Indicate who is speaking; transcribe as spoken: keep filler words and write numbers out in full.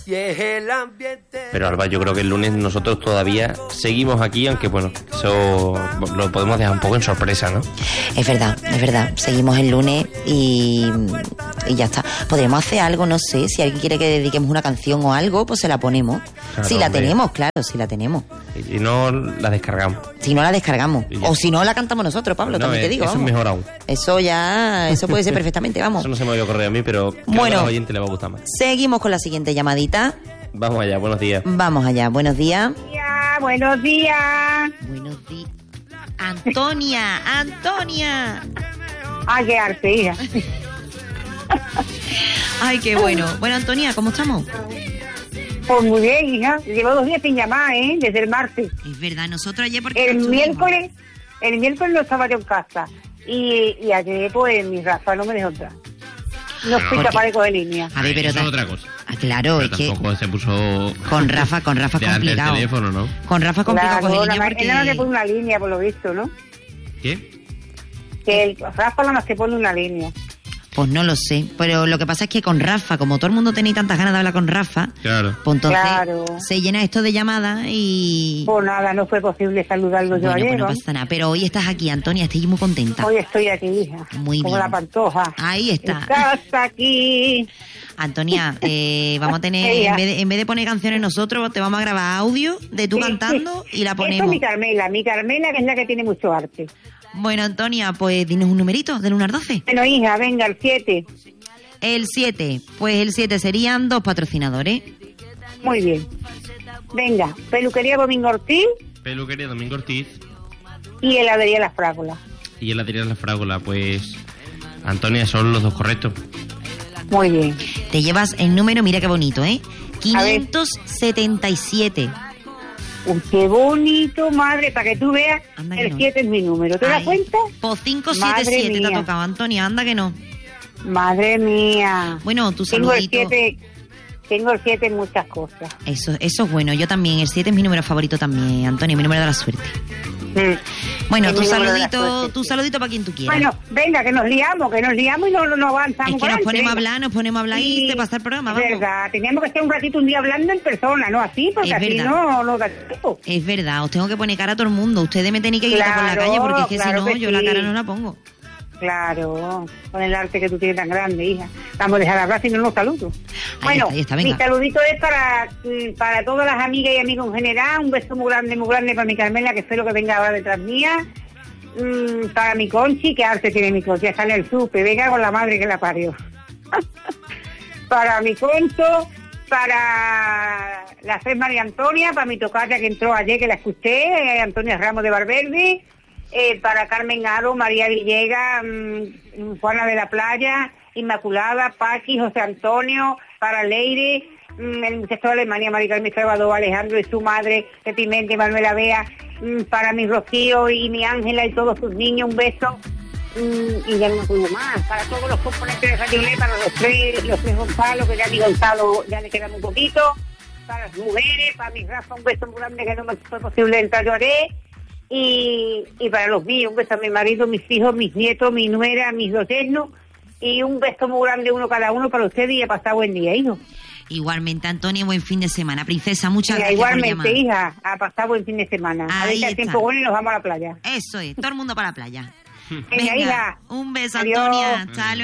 Speaker 1: Pero Alba, yo creo que el lunes nosotros todavía seguimos aquí, aunque bueno, eso lo podemos dejar un poco en sorpresa, ¿no?
Speaker 2: Es verdad, es verdad. Seguimos el lunes y, y ya está. Podríamos hacer algo, no sé, si alguien quiere que dediquemos una canción o algo, pues se la ponemos.
Speaker 1: Claro,
Speaker 2: si la
Speaker 1: hombre.
Speaker 2: tenemos, claro, si la tenemos.
Speaker 1: Y si no, la descargamos.
Speaker 2: Si no la descargamos.
Speaker 1: Y ya.
Speaker 2: O si no la cantamos nosotros, Pablo,
Speaker 1: No,
Speaker 2: también te
Speaker 1: eh,
Speaker 2: digo.
Speaker 1: eso
Speaker 2: vamos.
Speaker 1: es mejor aún.
Speaker 2: Eso ya, eso puede ser perfectamente, vamos.
Speaker 1: Eso no se me había ocurrido a mí, pero creo
Speaker 2: Bueno.
Speaker 1: que a los oyentes les va a gustar más.
Speaker 2: Seguimos con la siguiente llamadita.
Speaker 1: Vamos allá, buenos días.
Speaker 2: Vamos allá, buenos días.
Speaker 3: Ya, buenos días.
Speaker 2: Buenos días. Antonia, Antonia.
Speaker 3: Ay, qué arte, hija.
Speaker 2: Ay, qué bueno. Bueno, Antonia, ¿cómo estamos?
Speaker 3: Pues muy bien, hija. Llevo dos días sin llamar, ¿eh? Desde el martes.
Speaker 2: Es verdad, nosotros ayer porque...
Speaker 3: El
Speaker 2: no estuvimos.
Speaker 3: miércoles, el miércoles no estaba yo en casa. Y, y ayer, pues, mi Rafa no me dejó entrar. No estoy
Speaker 2: ¿Por
Speaker 3: capaz
Speaker 2: qué?
Speaker 3: de coger línea.
Speaker 2: A ver, pero...
Speaker 1: Eso es
Speaker 2: ta-
Speaker 1: otra cosa.
Speaker 2: Ah, claro,
Speaker 1: Pero
Speaker 2: es que
Speaker 1: tampoco se puso
Speaker 2: con Rafa, con Rafa es
Speaker 1: delante del
Speaker 2: complicado.
Speaker 1: teléfono, ¿no?
Speaker 2: Con Rafa es complicado
Speaker 3: Claro,
Speaker 2: coger
Speaker 3: nada
Speaker 2: línea
Speaker 3: más- él nada más que pone
Speaker 2: porque...
Speaker 3: una línea, por lo visto, ¿no?
Speaker 1: ¿Qué?
Speaker 3: Que el Rafa nada más que pone una línea.
Speaker 2: Pues no lo sé, pero lo que pasa es que con Rafa, como todo el mundo tenía tantas ganas de hablar con Rafa,
Speaker 1: Claro.
Speaker 2: pues entonces
Speaker 3: Claro.
Speaker 2: se llena esto de llamadas y...
Speaker 3: Pues nada, no fue posible saludarlo yo
Speaker 2: Bueno,
Speaker 3: ayer,
Speaker 2: pues no
Speaker 3: ¿no?
Speaker 2: pasa nada. Pero hoy estás aquí, Antonia, estoy muy contenta.
Speaker 3: Hoy estoy aquí, hija.
Speaker 2: Muy
Speaker 3: como
Speaker 2: bien.
Speaker 3: la pantoja.
Speaker 2: Ahí está.
Speaker 3: Estás aquí.
Speaker 2: Antonia, eh, vamos a tener,
Speaker 3: Ella.
Speaker 2: en vez, de, en vez de poner canciones nosotros, te vamos a grabar audio de tú
Speaker 3: Sí,
Speaker 2: cantando
Speaker 3: sí.
Speaker 2: y la
Speaker 3: Eso es
Speaker 2: ponemos.
Speaker 3: mi Carmela, mi Carmela que es la que tiene mucho arte.
Speaker 2: Bueno, Antonia, pues dinos un numerito del uno al doce.
Speaker 3: Bueno, hija, venga, el siete.
Speaker 2: El siete, pues el siete serían dos patrocinadores.
Speaker 3: Muy bien. Venga, Peluquería Domingo Ortiz
Speaker 1: Peluquería Domingo Ortiz
Speaker 3: y Heladería Las Frágolas.
Speaker 1: y heladería La Frágola. Pues, Antonia, son los dos correctos.
Speaker 3: Muy bien.
Speaker 2: Te llevas el número, mira qué bonito, ¿eh?
Speaker 3: A ver.
Speaker 2: quinientos setenta y siete.
Speaker 3: Uy, qué bonito, madre, para que tú veas,
Speaker 2: Anda que
Speaker 3: el
Speaker 2: no.
Speaker 3: siete es mi número. ¿Te das
Speaker 2: Ay,
Speaker 3: cuenta?
Speaker 2: Pues cinco siete siete
Speaker 3: Madre
Speaker 2: te ha
Speaker 3: mía.
Speaker 2: tocado, Antonia, anda que no.
Speaker 3: Madre mía.
Speaker 2: Bueno, tu
Speaker 3: Tengo el
Speaker 2: saludito.
Speaker 3: siete, tengo el siete en muchas cosas.
Speaker 2: Eso, eso es bueno, yo también, el siete es mi número favorito también, Antonia, mi número de la suerte.
Speaker 3: Mm.
Speaker 2: Bueno,
Speaker 3: Es
Speaker 2: tu
Speaker 3: mi número de la
Speaker 2: saludito,
Speaker 3: suerte,
Speaker 2: tu
Speaker 3: sí.
Speaker 2: saludito para quien tú quieras.
Speaker 3: Bueno, venga, que nos liamos, que nos liamos y no, no, no avanzamos.
Speaker 2: es que
Speaker 3: con
Speaker 2: nos
Speaker 3: antes,
Speaker 2: ponemos a
Speaker 3: venga.
Speaker 2: hablar, nos ponemos a hablar y se pasa el programa,
Speaker 3: Es
Speaker 2: vamos.
Speaker 3: verdad, teníamos que estar un ratito un día hablando en persona, no así, porque
Speaker 2: Es
Speaker 3: así
Speaker 2: verdad.
Speaker 3: no, no da tiempo.
Speaker 2: Es verdad, os tengo que poner cara a todo el mundo. Ustedes me tenéis que guiar por la
Speaker 3: Claro,
Speaker 2: calle porque es que
Speaker 3: claro
Speaker 2: si no,
Speaker 3: que
Speaker 2: yo la
Speaker 3: sí.
Speaker 2: cara no la pongo.
Speaker 3: Claro, con el arte que tú tienes tan grande, hija. Vamos a dejar de hablar si no nos saludo.
Speaker 2: Ahí
Speaker 3: Bueno,
Speaker 2: está, ahí está, venga.
Speaker 3: mi saludito es para, mm, para todas las amigas y amigos en general. Un beso muy grande, muy grande para mi Carmela, que espero que venga ahora detrás mía. Mm, para mi Conchi, que arte tiene mi Conchi, ya sale el supe, venga con la madre que la parió. Para mi Concho, para la Fe María Antonia, para mi tocaya que entró ayer, que la escuché, eh, Antonia Ramos de Valverde. Eh, para Carmen Aro, María Villegas, mmm, Juana de la Playa, Inmaculada, Paqui, José Antonio, para Leire, mmm, el muchacho de Alemania, María Carmen Salvador, Alejandro y su madre, de Pimente, Manuela Bea, mmm, para mi Rocío y mi Ángela y todos sus niños, un beso. Mm, y ya no me acuerdo más, para todos los componentes de Radio Lé, para los tres, los tres Gonzalo, que ya ni Gonzalo ya le queda muy poquito, para las mujeres, para mi Rafa, un beso muy grande que no me fue posible entrar, yo haré. Y, y para los míos, un beso a mi marido, mis hijos, mis nietos, mi nuera, mis dos yernos, y un beso muy grande uno cada uno para ustedes y a pasar buen día, hijo.
Speaker 2: Igualmente, Antonia, buen fin de semana. Princesa, muchas
Speaker 3: Mira,
Speaker 2: gracias por
Speaker 3: igualmente,
Speaker 2: llamar.
Speaker 3: hija, a pasar buen fin de semana. a ver
Speaker 2: Ahí
Speaker 3: si hay
Speaker 2: está.
Speaker 3: tiempo bueno y nos vamos a la playa.
Speaker 2: Eso es, todo el mundo para la playa.
Speaker 3: Venga, hija.
Speaker 2: Un beso,
Speaker 3: Adiós.
Speaker 2: Antonia. Hasta luego.